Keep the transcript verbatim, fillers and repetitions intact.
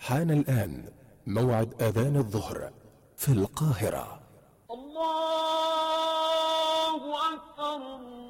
حان الآن موعد أذان الظهر في القاهرة. الله أكبر.